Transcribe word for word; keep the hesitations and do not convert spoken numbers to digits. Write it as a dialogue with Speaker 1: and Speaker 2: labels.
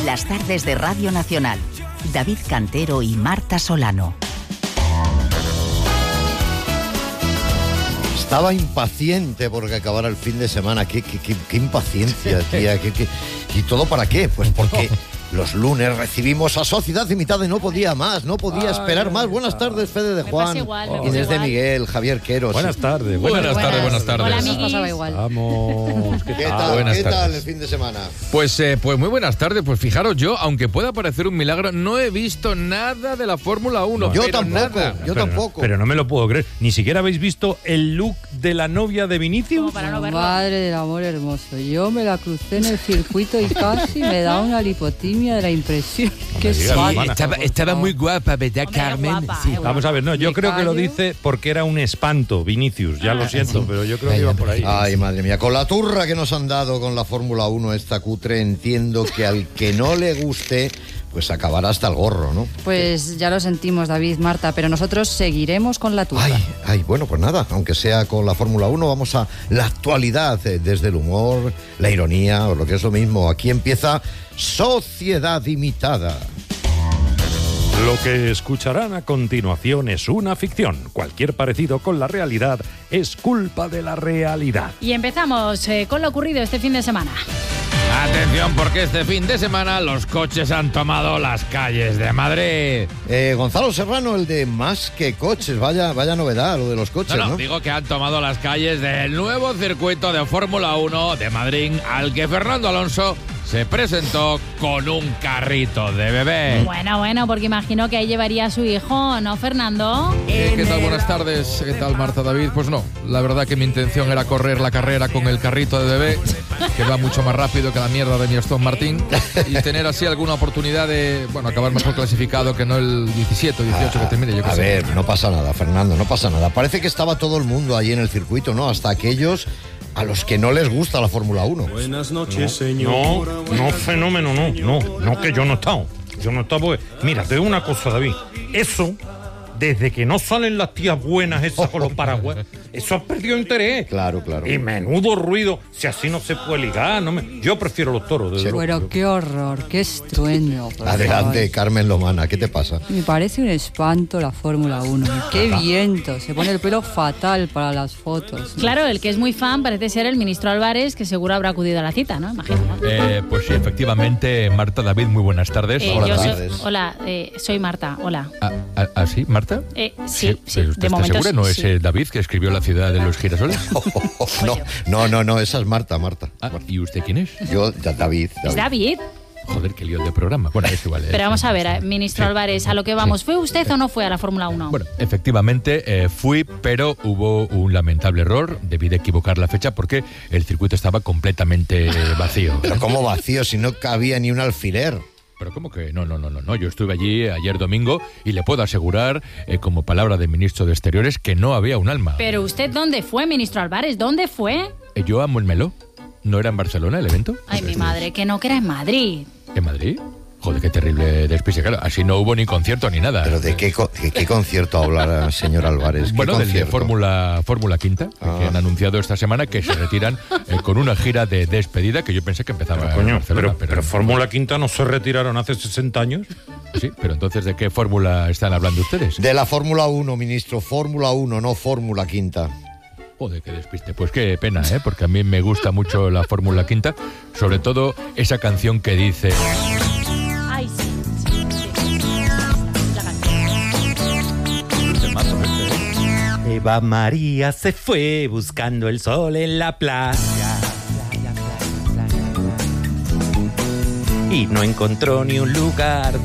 Speaker 1: Las tardes de Radio Nacional. David Cantero y Marta Solano.
Speaker 2: Estaba impaciente porque acabara el fin de semana. Qué, qué, qué, qué impaciencia, tía. Qué, qué... ¿Y todo para qué? Pues porque los lunes recibimos a Sociedad Limitada y no podía más, no podía
Speaker 3: Ay,
Speaker 2: esperar más. Buenas tardes, Fede de Juan,
Speaker 4: igual,
Speaker 2: oh. Inés de Miguel, Javier Queros.
Speaker 3: Buenas tardes.
Speaker 5: Buenas,
Speaker 4: Buenas
Speaker 5: tardes, buenas tardes.
Speaker 4: Hola,
Speaker 5: Buenas
Speaker 4: amiguis.
Speaker 5: tardes.
Speaker 4: Pasaba igual.
Speaker 3: Vamos. ¿Qué
Speaker 2: ¿Qué
Speaker 3: tal?
Speaker 2: tal?
Speaker 5: Buenas
Speaker 2: ¿Qué tal
Speaker 5: tardes.
Speaker 2: el fin de semana?
Speaker 5: Pues, eh, pues muy buenas tardes. Pues fijaros, yo, aunque pueda parecer un milagro, no he visto nada de la Fórmula uno.
Speaker 2: Yo
Speaker 5: pero
Speaker 2: tampoco,
Speaker 5: nada.
Speaker 2: yo
Speaker 3: Pero no-
Speaker 2: tampoco.
Speaker 3: Pero no me lo puedo creer. Ni siquiera habéis visto el look de la novia de Vinicius.
Speaker 4: Como para no verlo.
Speaker 6: Madre del amor hermoso. Yo me la crucé en el circuito y casi me da una lipotimia de la impresión. Qué
Speaker 3: me digas,
Speaker 6: suave.
Speaker 3: hermana.
Speaker 5: Estaba, estaba muy guapa, ¿verdad,
Speaker 4: Hombre, era
Speaker 5: Carmen?
Speaker 4: guapa,
Speaker 5: Sí.
Speaker 4: eh, guapa.
Speaker 3: Vamos a ver, no, yo
Speaker 6: Me
Speaker 3: creo que lo
Speaker 6: callo.
Speaker 3: dice porque era un espanto, Vinicius. Ya lo siento, pero yo creo que iba por ahí.
Speaker 2: Ay, madre mía, con la turra que nos han dado con la Fórmula uno esta cutre, entiendo que al que no le guste, pues acabará hasta el gorro, ¿no?
Speaker 6: Pues ya lo sentimos, David, Marta, pero nosotros seguiremos con la tuya.
Speaker 2: Ay, ay, bueno, pues nada, aunque sea con la Fórmula uno, vamos a la actualidad, eh, desde el humor, la ironía, o lo que es lo mismo. Aquí empieza Sociedad Limitada.
Speaker 3: Lo que escucharán a continuación es una ficción. Cualquier parecido con la realidad es culpa de la realidad.
Speaker 4: Y empezamos eh, con lo ocurrido este fin de semana.
Speaker 5: Atención, porque este fin de semana los coches han tomado las calles de Madrid.
Speaker 2: Eh, Gonzalo Serrano, el de Más que Coches, vaya, vaya novedad lo de los coches,
Speaker 5: No,
Speaker 2: ¿no?
Speaker 5: no, digo que han tomado las calles del nuevo circuito de Fórmula uno de Madrid, al que Fernando Alonso se presentó con un carrito de bebé.
Speaker 4: Bueno, bueno, porque imagino que ahí llevaría a su hijo, ¿no, Fernando?
Speaker 5: Eh, ¿Qué tal? Buenas tardes. ¿Qué tal, Marta, David? Pues no, la verdad que mi intención era correr la carrera con el carrito de bebé, que va mucho más rápido que la mierda de mi Aston Martin, y tener así alguna oportunidad de, bueno, acabar mejor clasificado que no el diecisiete o dieciocho que termine. Yo qué
Speaker 2: A
Speaker 5: sé.
Speaker 2: ver, no pasa nada, Fernando, no pasa nada. Parece que estaba todo el mundo allí en el circuito, ¿no? Hasta aquellos a los que no les gusta la Fórmula uno.
Speaker 7: Buenas noches, señor.
Speaker 3: No, no, fenómeno, no, no, no que yo no he estado. Yo no he estado porque... Mira, te digo una cosa, David. Eso, desde que no salen las tías buenas esas con los paraguas, eso ha perdido interés.
Speaker 2: Claro, claro.
Speaker 3: Y menudo ruido, si así no se puede ligar. No me... Yo prefiero los toros, desde luego.
Speaker 6: Pero qué horror, qué estruendo. por
Speaker 2: Adelante,
Speaker 6: favor.
Speaker 2: Carmen Lomana, ¿qué te pasa?
Speaker 6: Me parece un espanto la Fórmula uno. Qué viento, se pone el pelo fatal para las fotos.
Speaker 4: Claro, el que es muy fan parece ser el ministro Álvarez, que seguro habrá acudido a la cita, ¿no? Imagino.
Speaker 5: Eh, pues sí, efectivamente, Marta, David, muy buenas tardes.
Speaker 4: Eh,
Speaker 2: Hola,
Speaker 4: yo soy,
Speaker 2: David.
Speaker 4: hola, eh, soy Marta, hola.
Speaker 5: ¿Ah, ah, ah, sí, Marta?
Speaker 4: Eh, sí, sí,
Speaker 5: pero ¿usted
Speaker 4: de
Speaker 5: está
Speaker 4: momento
Speaker 5: segura? ¿No
Speaker 4: sí,
Speaker 5: es
Speaker 4: sí.
Speaker 5: eh, David que escribió La ciudad de los girasoles?
Speaker 2: no, no, no, no, esa es Marta, Marta.
Speaker 5: Ah, ¿y usted quién es?
Speaker 2: Yo, ya, David,
Speaker 4: ¿Es
Speaker 2: David.
Speaker 4: David?
Speaker 5: Joder, qué lío de programa. Bueno, es igual.
Speaker 4: Pero
Speaker 5: eh,
Speaker 4: vamos a ver, eh, ministro
Speaker 5: Sí.
Speaker 4: Álvarez, a lo que vamos. ¿Fue usted o no fue a la Fórmula uno?
Speaker 5: Bueno, efectivamente eh, fui, pero hubo un lamentable error. Debí de equivocar la fecha porque el circuito estaba completamente eh, vacío.
Speaker 2: Pero cómo vacío, si no cabía ni un alfiler.
Speaker 5: Pero ¿cómo que? No, no, no, no, no. Yo estuve allí ayer domingo y le puedo asegurar, eh, como palabra del ministro de Exteriores, que no había un alma.
Speaker 4: Pero usted, ¿dónde fue, ministro Álvarez? ¿Dónde fue?
Speaker 5: Eh, yo amo el Meló. ¿No era en Barcelona el evento?
Speaker 4: Ay, mi madre, que no, que era en Madrid.
Speaker 5: ¿En Madrid? Joder, qué terrible despiste. Claro, así no hubo ni concierto ni nada.
Speaker 2: Pero ¿de qué, co- de qué concierto habla, señor Álvarez? ¿Qué
Speaker 5: Bueno, del de
Speaker 2: concierto?
Speaker 5: Fórmula Fórmula Quinta,
Speaker 2: Ah.
Speaker 5: que han anunciado esta semana que se retiran eh, con una gira de despedida que yo pensé que empezaba en
Speaker 3: Coño,
Speaker 5: Barcelona.
Speaker 3: pero, pero Fórmula Quinta no se retiraron hace sesenta años.
Speaker 5: Sí, pero entonces, ¿de qué fórmula están hablando ustedes?
Speaker 2: De la Fórmula uno, ministro. Fórmula uno, no Fórmula Quinta.
Speaker 5: Joder, qué despiste. Pues qué pena, ¿eh? Porque a mí me gusta mucho la Fórmula Quinta, sobre todo esa canción que dice...
Speaker 4: Ay, sí. sí, sí. La canción.
Speaker 8: Eva María se fue buscando el sol en la playa y no encontró ni un lugar